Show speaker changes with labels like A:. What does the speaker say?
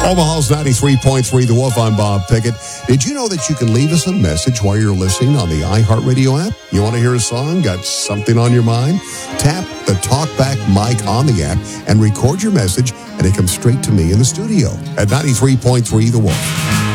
A: Omaha's 93.3, The Wolf. I'm Bob Pickett. Did you know that you can leave us a message while you're listening on the iHeartRadio app? You want to hear a song? Got something on your mind? Tap the TalkBack mic on the app and record your message, and it comes straight to me in the studio at 93.3, The Wolf.